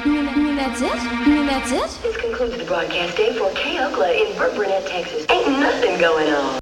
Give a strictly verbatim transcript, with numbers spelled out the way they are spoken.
You mean, you mean that's it? You mean that's it? This concludes the broadcast day for K. Oakla in Burnt Burnett, Texas. Ain't nothing going on.